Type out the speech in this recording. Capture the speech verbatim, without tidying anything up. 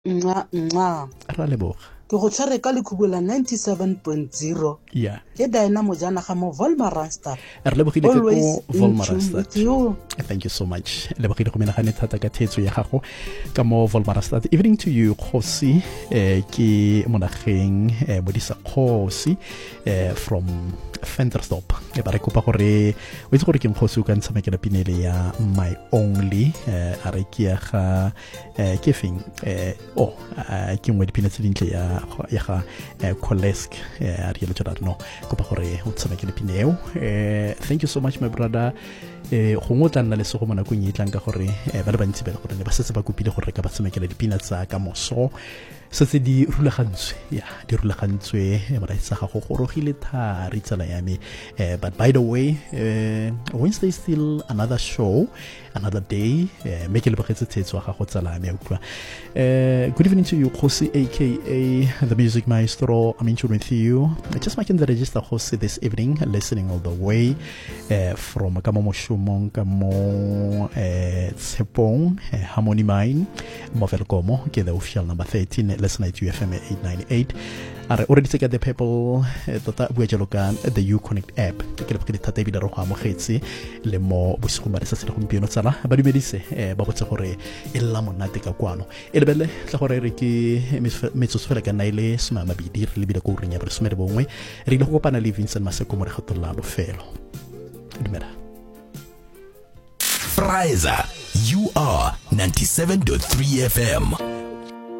Nqa nqa. Ra leboga. Ke go tshware ka lekhubola ninety-seven point zero. Yeah. Ke Diana Mojana ga mo Volmarastad. Re lebogile ke Always ko in tune Volmarastad. with you. Thank you so much. Lebogile go menagane thata ka thetso ya gago ka mo Volmarastad. Evening to you Khosi eh ke monageng eh modisa Khosi eh from Ventersdorp. E ba re kopa gore o itse gore ke Khosi o ka ntshamekela pinele ya My Only eh a re ke ya ga eh ke feng eh oh ke ngwe dipina tse dintle ya ya ga Kolesk eh a re le tsara no kopa gore o tshamekele pineo. eh thank you so much my brother. eh go ngotla nna le se go mona go nyitlang ka gore ba le bantsi ba le gore ne ba setse ba kopile gore ka ba tshamekela dipina tsa ka moso setse di rulagantswe ya di rulagantswe ba itse ga go gorogile thari tsala ya me. eh but by the way uh, Wednesday is still another show, another day. eh make le bogetse tsetso ga go tsala me utlwa. eh good evening to you Khosi aka the music maestro. I'm in tune with you. Just making the register Khosi this evening, listening all the way uh, from Kamo Shumong Kamo eh Tsepong eh, Harmony Mine Movel Komo ke the official number thirteen. Listen to U F M eight ninety-eight. Are already take the people tota bua jalo ka the U Connect app ke le pele thata ebile re go amogetse le mo bosigo ba se se le gompieno tsala ba dumedise eh ba botse gore e la monate ka kwano e lebele tla gore re ke metsotso fela ka naile sema mabidi re lebile go renya re somere bongwe re ile go kopana le Vincent Maseko mo re gatolla bofelo dumela. Fraiza, you are ninety-seven point three F M.